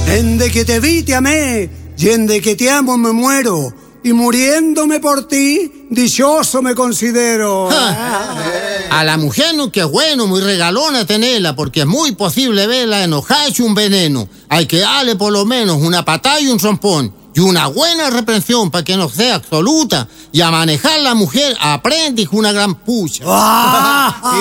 Desde que te vi te amé, y desde que te amo me muero, y muriéndome por ti, dichoso me considero. A la mujer no, que bueno, muy regalona tenerla, porque es muy posible verla enojarse un veneno. Hay que darle por lo menos una patada y un trompón, y una buena reprensión para que no sea absoluta. Y a manejar la mujer aprende una gran pucha.